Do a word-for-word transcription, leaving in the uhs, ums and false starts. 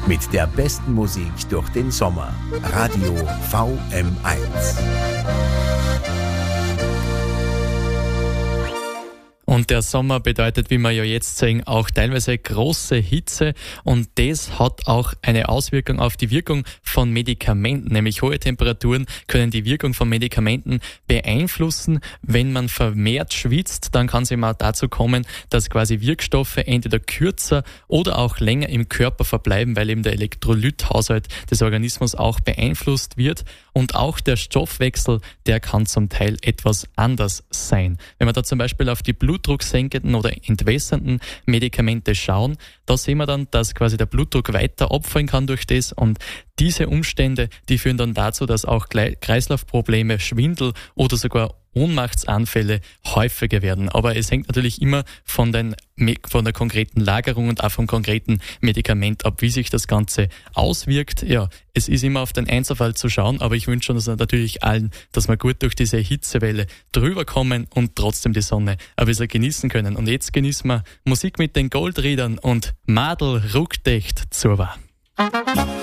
Mit der besten Musik durch den Sommer. Radio V M eins. Und der Sommer bedeutet, wie wir ja jetzt sehen, auch teilweise große Hitze, und das hat auch eine Auswirkung auf die Wirkung von Medikamenten, nämlich hohe Temperaturen können die Wirkung von Medikamenten beeinflussen. Wenn man vermehrt schwitzt, dann kann es eben auch dazu kommen, dass quasi Wirkstoffe entweder kürzer oder auch länger im Körper verbleiben, weil eben der Elektrolythaushalt des Organismus auch beeinflusst wird, und auch der Stoffwechsel, der kann zum Teil etwas anders sein. Wenn man da zum Beispiel auf die blutdrucksenkenden oder entwässernden Medikamente schauen, da sehen wir dann, dass quasi der Blutdruck weiter abfallen kann durch das, und diese Umstände, die führen dann dazu, dass auch Kreislaufprobleme, Schwindel oder sogar Ohnmachtsanfälle häufiger werden. Aber es hängt natürlich immer von, den, von der konkreten Lagerung und auch vom konkreten Medikament ab, wie sich das Ganze auswirkt. Ja, es ist immer auf den Einzelfall zu schauen, aber ich wünsche uns natürlich allen, dass wir gut durch diese Hitzewelle drüber kommen und trotzdem die Sonne ein bisschen genießen können. Und jetzt genießen wir Musik mit den Goldriedern und Madel ruckt echt zur Wahr.